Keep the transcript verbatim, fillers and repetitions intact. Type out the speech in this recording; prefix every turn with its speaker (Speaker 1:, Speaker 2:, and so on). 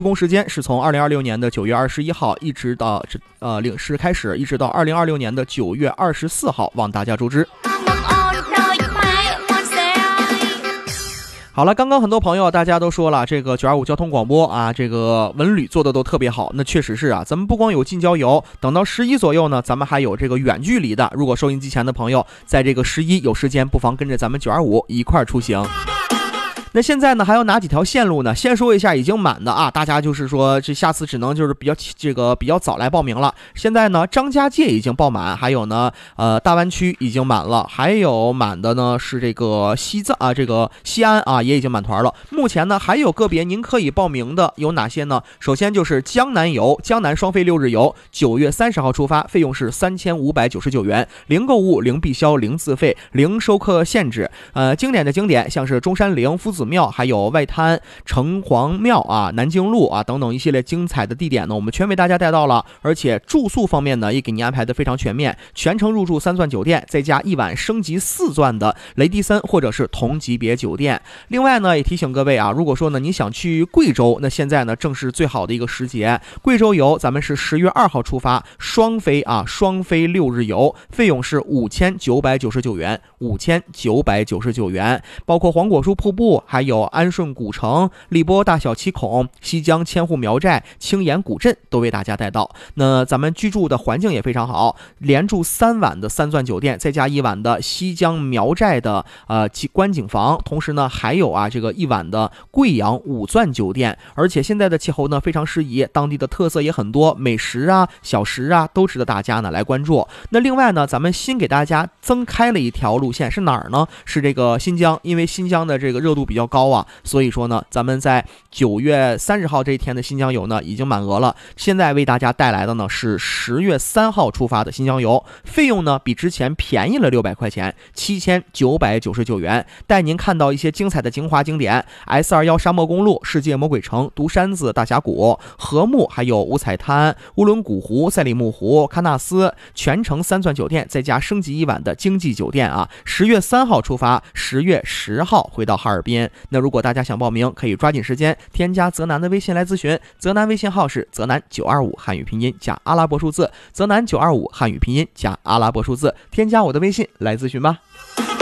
Speaker 1: 工时间是从二零二六年的九月二十一号一直到呃领事开始，一直到二零二六年的九月二十四号，望大家周知。好了，刚刚很多朋友大家都说了，这个九二五交通广播啊，这个文旅做的都特别好，那确实是啊，咱们不光有近郊游，等到十一左右呢，咱们还有这个远距离的。如果收音机前的朋友在这个十一有时间，不妨跟着咱们九二五一块儿出行。那现在呢，还有哪几条线路呢？先说一下已经满的啊，大家就是说这下次只能就是比较这个比较早来报名了。现在呢，张家界已经爆满，还有呢，呃，大湾区已经满了，还有满的呢是这个西藏啊，这个西安啊也已经满团了。目前呢，还有个别您可以报名的有哪些呢？首先就是江南游，江南双飞六日游，九月三十号出发，费用是三千五百九十九元，零购物、零必销、零自费、零收客限制。呃，经典的经典像是中山陵、夫子庙，还有外滩、城隍庙啊、南京路啊等等一系列精彩的地点呢，我们全为大家带到了。而且住宿方面呢，也给您安排的非常全面，全程入住三钻酒店，再加一晚升级四钻的雷迪森或者是同级别酒店。另外呢，也提醒各位啊，如果说呢你想去贵州，那现在呢正是最好的一个时节。贵州游咱们是十月二号出发，双飞啊，双飞六日游，费用是五千九百九十九元，五千九百九十九元，包括黄果树瀑布，还有安顺古城、荔波大小七孔、西江千户苗寨、青岩古镇都为大家带到。那咱们居住的环境也非常好，连住三晚的三钻酒店，再加一晚的西江苗寨的呃观景房，同时呢还有啊这个一晚的贵阳五钻酒店。而且现在的气候呢非常适宜，当地的特色也很多，美食啊、小食啊都值得大家呢来关注。那另外呢，咱们新给大家增开了一条路线，是哪儿呢？是这个新疆，因为新疆的这个热度比较高啊。所以说呢，咱们在九月三十号这一天的新疆游呢已经满额了。现在为大家带来的呢是十月三号出发的新疆游，费用呢比之前便宜了六百块钱，七千九百九十九元，带您看到一些精彩的精华景点 ：S 二十一 沙漠公路、世界魔鬼城、独山子、大峡谷、禾木，还有五彩滩、乌伦古湖、赛里木湖、喀纳斯，全程三钻酒店，再加升级一晚的经济酒店啊。十月三号出发，十月十号回到哈尔滨。那如果大家想报名，可以抓紧时间添加泽南的微信来咨询。泽南微信号是泽南九二五汉语拼音加阿拉伯数字，泽南九二五汉语拼音加阿拉伯数字，添加我的微信来咨询吧。